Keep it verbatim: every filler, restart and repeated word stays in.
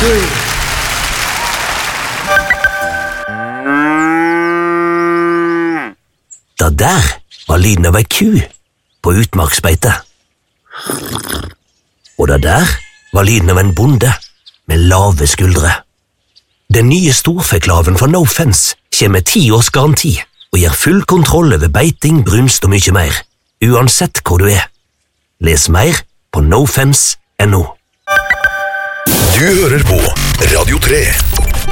three. Det der var lyden av ei ku på utmarksbeite. Og det der var lyden av en bonde med lave skuldre. Den nye storfeklaven fra No Fence kommer med ti års garanti og gir full kontroll over beiting, brunst og mye mer, uansett hvor du er. Les mer på no fence punktum no. Du hører på Radio tre.